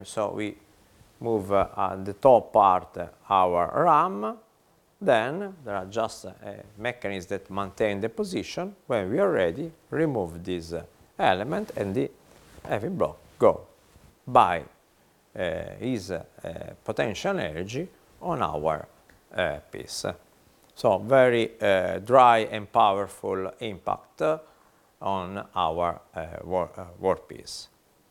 So we move at the top part our RAM. Then there are just mechanisms that maintain the position. When we are ready, remove this element and the heavy block go by his potential energy on our piece. So very dry and powerful impact on our workpiece.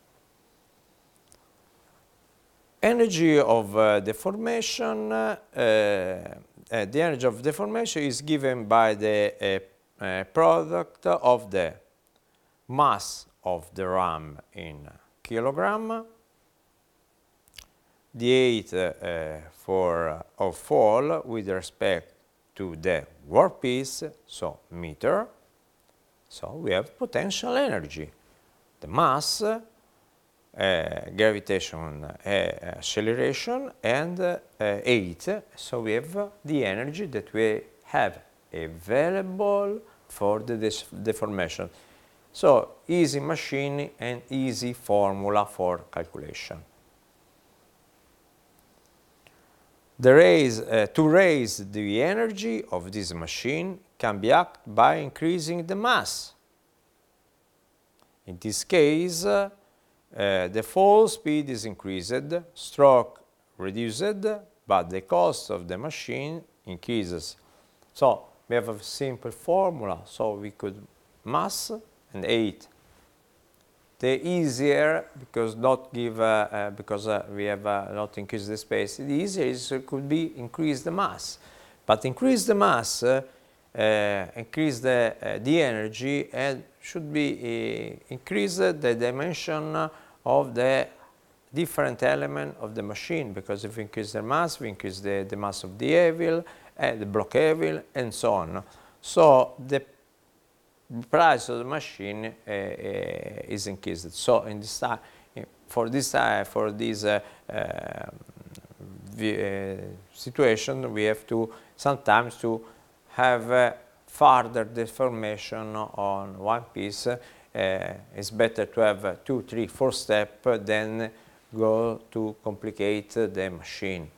Energy of deformation. The energy of deformation is given by the product of the mass of the RAM in kilogram, the height of fall with respect to the workpiece, so meter. So we have potential energy, the mass, gravitation, acceleration, and height. So we have the energy that we have available for the deformation. So easy machine and easy formula for calculation. To raise the energy of this machine can be acted by increasing the mass. In this case, the fall speed is increased, stroke reduced, but the cost of the machine increases. So we have a simple formula, so we could mass and height. The easier, because not give because we have not increased the space. The easier is could be increase the mass, but increase the mass, increase the energy, and should be increase the dimension of the different element of the machine, because if we increase the mass, we increase the mass of the anvil, the block anvil, and so on. So the price of the machine is increased. So in this for this situation, we have to sometimes to have further deformation on one piece. It's better to have 2, 3, 4 steps than go to complicate the machine.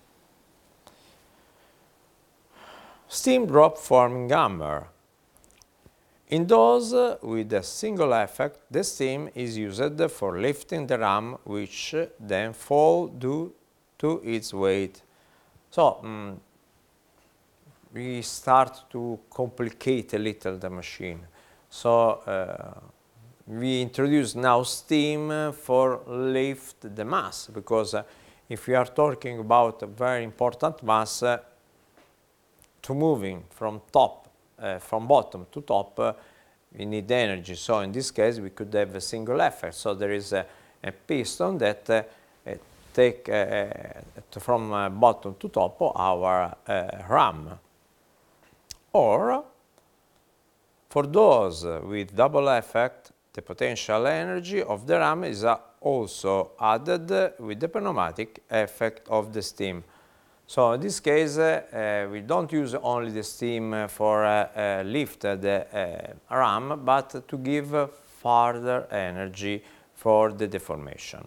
Steam drop forming hammer. In those with a single effect, the steam is used for lifting the RAM, which then fall due to its weight. So we start to complicate a little the machine. So we introduce now steam for lift the mass, because if we are talking about a very important mass, to moving from bottom to top, we need energy. So in this case, we could have a single effect. So there is a piston that take from bottom to top our RAM. Or for those with double effect, the potential energy of the RAM is also added with the pneumatic effect of the steam. So in this case, we don't use only the steam for lift the RAM, but to give further energy for the deformation.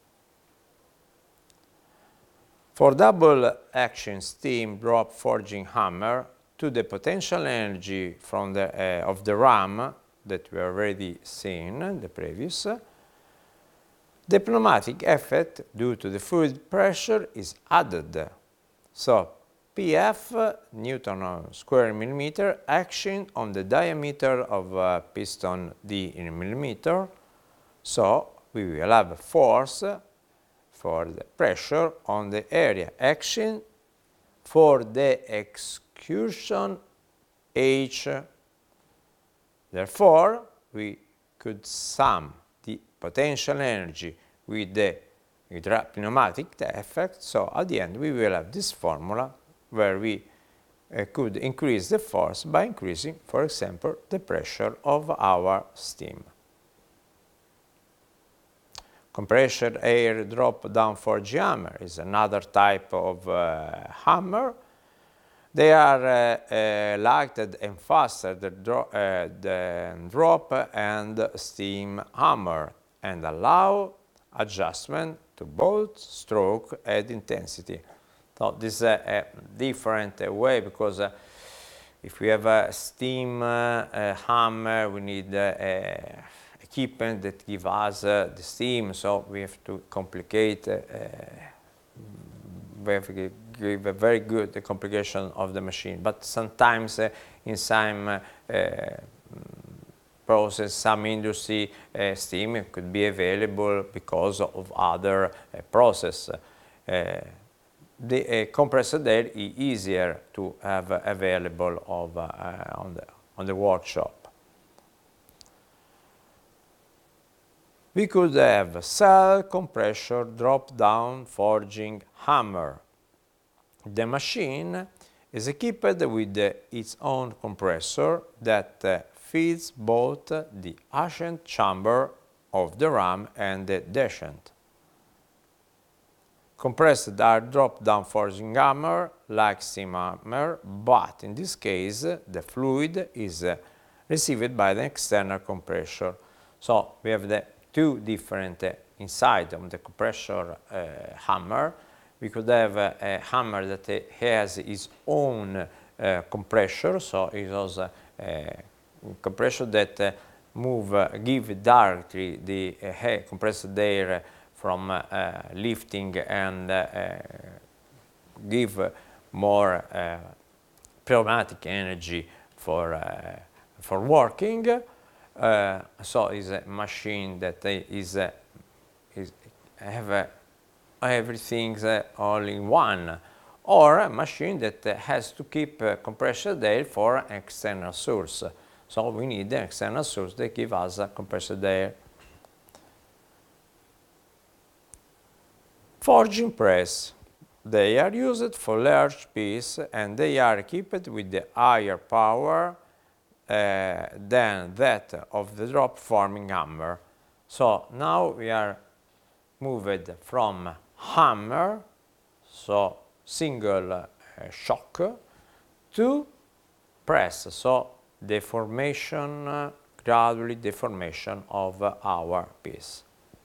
For double action steam drop forging hammer, to the potential energy from of the RAM that we already seen in the previous, the pneumatic effect due to the fluid pressure is added. So PF, Newton on square millimeter, action on the diameter of piston D in millimeter. So we will have a force for the pressure on the area, action for the execution H. Therefore, we could sum the potential energy with the pneumatic effect. So at the end, we will have this formula where we could increase the force by increasing, for example, the pressure of our steam. Compression air drop down forge hammer is another type of hammer. They are lighter and faster than drop and steam hammer, and allow adjustment to both stroke and intensity. So this is a different way, because if we have a steam hammer, we need equipment that give us the steam, so we have to complicate, we have to give a very good complication of the machine. But sometimes in some process, some industry, steam could be available because of other process. The compressed air is easier to have available on the workshop. We could have cell compressor drop-down forging hammer. The machine is equipped with its own compressor that feeds both the ascent chamber of the ram and the descent. Compressed are drop-down forging hammer like steam hammer, but in this case the fluid is received by the external compressor. So we have the two different inside of the compressor hammer. We could have a hammer that has its own compressor, so it has a compressor that give directly the compressed air from lifting and give more pneumatic energy for working. So it's a machine that have everything all in one, or a machine that has to keep compressed air for an external source. So we need an external source that gives us compressed air. Forging press. They are used for large pieces and they are equipped with the higher power than that of the drop forming hammer. So now we are moved from hammer, so single shock, to press, so deformation, gradually deformation of our piece.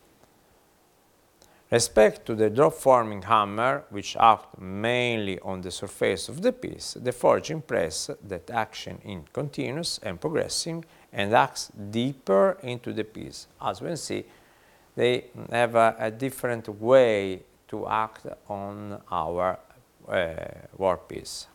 Respect to the drop forming hammer, which acts mainly on the surface of the piece, the forging press that acts in continuous and progressing and acts deeper into the piece. As we can see, they have a different way to act on our workpiece.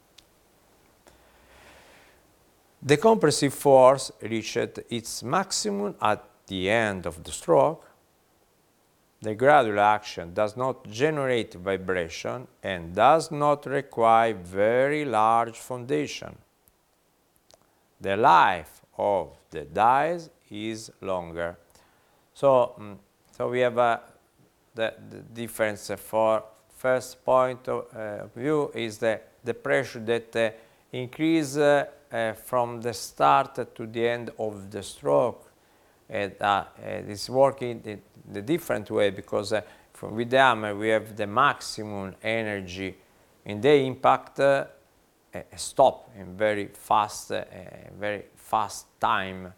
The compressive force reached its maximum at the end of the stroke. The gradual action does not generate vibration and does not require very large foundation. The life of the dies is longer. So we have the difference for first point of view is the pressure that increase from the start to the end of the stroke. It's working the different way, because with the hammer we have the maximum energy in the impact, stop in very fast time,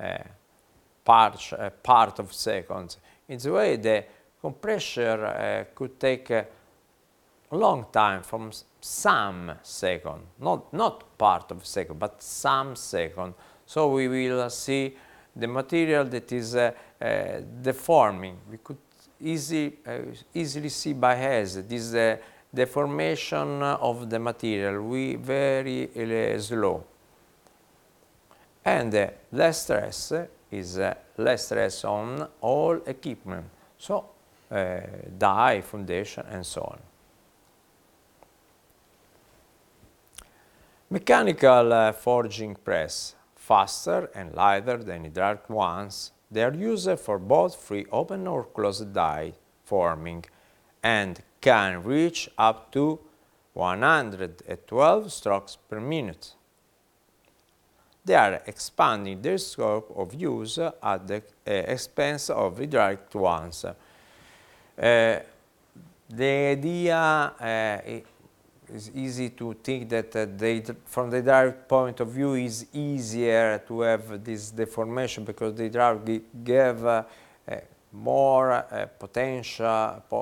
part of seconds. In the way the compressor could take a long time, from some second, not part of second, but some second. So we will see the material that is deforming. We could easily see by eyes this deformation of the material. We very slow, and less stress is less stress on all equipment. So die, foundation, and so on. Mechanical forging press. Faster and lighter than hydraulic ones, they are used for both free open or closed die forming and can reach up to 112 strokes per minute. They are expanding their scope of use at the expense of hydraulic ones. The idea it's easy to think that from the hydraulic point of view is easier to have this deformation, because the hydraulic more potential